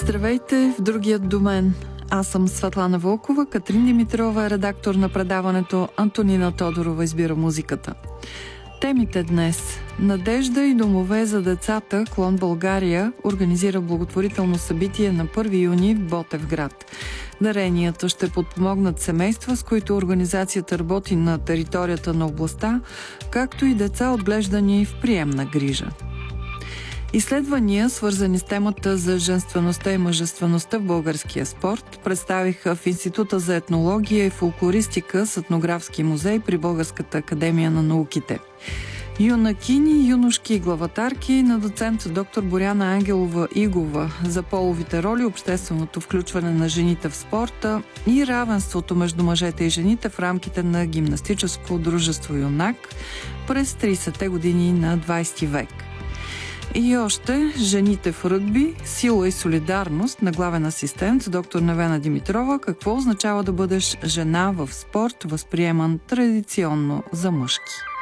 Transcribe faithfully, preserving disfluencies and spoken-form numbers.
Здравейте в другият домен. Аз съм Светлана Вълкова, Катрин Димитрова е редактор на предаването, Антонина Тодорова избира музиката. Темите днес. Надежда и домове за децата, клон България, организира благотворително събитие на първи юни в Ботевград. Даренията ще подпомогнат семейства, с които организацията работи на територията на областта, както и деца отглеждани в приемна грижа. Изследвания, свързани с темата за женствеността и мъжествеността в българския спорт, представиха в Института за етнология и фолклористика с етнографски музей при Българската академия на науките. Юнакини, юношки и главатарки на доцент доктор Боряна Ангелова-Игова за половите роли, общественото включване на жените в спорта и равенството между мъжете и жените в рамките на гимнастическо дружество Юнак през тридесетте години на двадесети век. И още жените в ръгби, сила и солидарност на главен асистент доктор Невена Димитрова, какво означава да бъдеш жена в спорт, възприеман традиционно за мъжки.